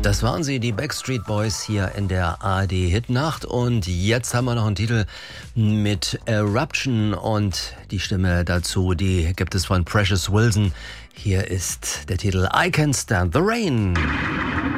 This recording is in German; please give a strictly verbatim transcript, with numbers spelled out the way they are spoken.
Das waren sie, die Backstreet Boys hier in der A R D Hitnacht. Und jetzt haben wir noch einen Titel mit Eruption und die Stimme dazu, die gibt es von Precious Wilson. Hier ist der Titel I Can't Stand the Rain.